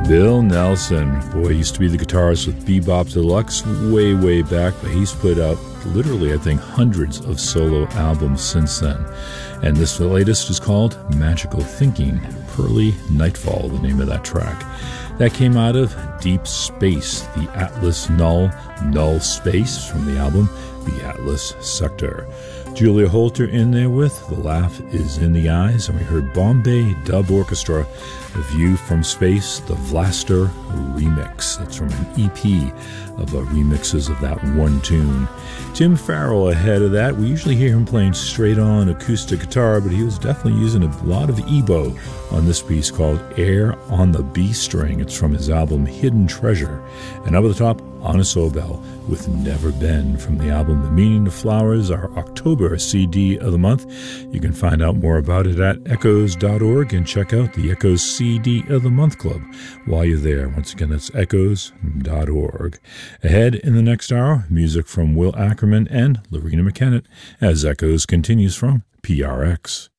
Bill Nelson, boy, he used to be the guitarist with Bebop Deluxe way, way back, but he's put out literally, I think, hundreds of solo albums since then. And this latest is called Magical Thinking, Pearly Nightfall, the name of that track. That came out of Deep Space, the Atlas Null Space from the album The Atlas Sector. Julia Holter in there with The Laugh Is in the Eyes, and we heard Bombay Dub Orchestra, A View from Space, the Vlaster remix. That's from an EP of remixes of that one tune. Tim Farrell ahead of that. We usually hear him playing straight-on acoustic guitar, but he was definitely using a lot of EBow on this piece called Air on the B String. It's from his album Hidden Treasure. And up at the top, Anna Sobel with Never Been from the album The Meaning of Flowers, our October CD of the month. You can find out more about it at echoes.org and check out the Echoes CD of the Month Club while you're there. Once again, that's echoes.org. Ahead in the next hour, music from Will Ackerman and Lorena McKennitt as Echoes continues from PRX.